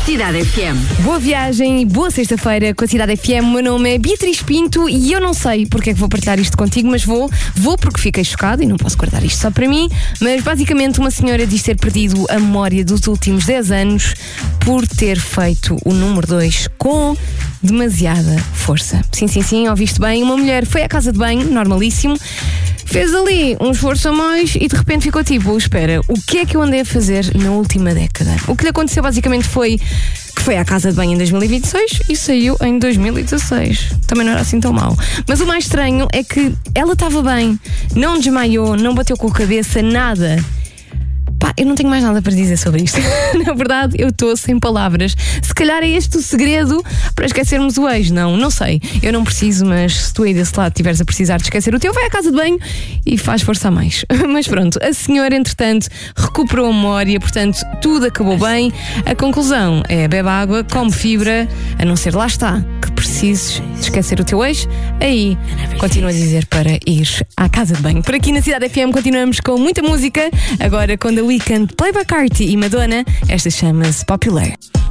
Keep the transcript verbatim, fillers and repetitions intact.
Cidade F M. Boa viagem e boa sexta-feira com a Cidade F M. O meu nome é Beatriz Pinto e eu não sei porque é que vou partilhar isto contigo, mas vou, vou porque fiquei chocada e não posso guardar isto só para mim. Mas basicamente uma senhora diz ter perdido a memória dos últimos dez anos por ter feito o número dois com demasiada força. Sim, sim, sim, ouviste bem. Uma mulher foi à casa de banho, normalíssimo, fez ali um esforço a mais e de repente ficou tipo, espera, o que é que eu andei a fazer na última década? O que lhe aconteceu basicamente foi que foi à casa de banho em dois mil e vinte e seis e saiu em dois mil e dezasseis. Também não era assim tão mau. Mas o mais estranho é que ela estava bem, não desmaiou, não bateu com a cabeça, nada. Pá, eu não tenho mais nada para dizer sobre isto. Na verdade, eu estou sem palavras. Se calhar é este o segredo para esquecermos o ex. Não, não sei. Eu não preciso, mas se tu aí desse lado estiveres a precisar de esquecer o teu, vai à casa de banho e faz força a mais. Mas pronto, a senhora, entretanto, recuperou a memória, portanto, tudo acabou bem. A conclusão é: bebe água, come fibra, a não ser, lá está, que precises de esquecer o teu ex. Aí, continuo a dizer para ir à casa de banho. Por aqui na Cidade F M continuamos com muita música. Agora, quando a Weeknd, Playboy Carti e Madonna, esta chama-se Popular.